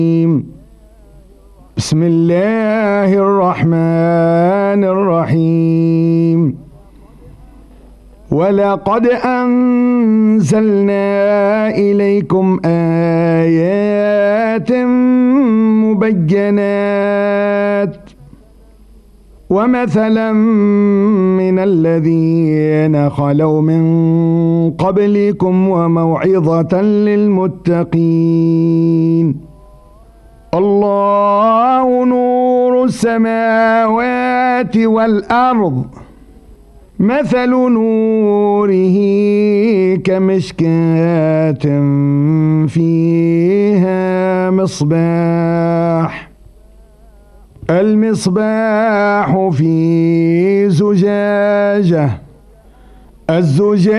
بسم الله الرحمن الرحيم ولقد أنزلنا إليكم آيات مبينات ومثلا من الذين خلوا من قبلكم وموعظة للمتقين الله نور السماوات والأرض مثل نوره كمشكاة فيها مصباح المصباح في زجاجة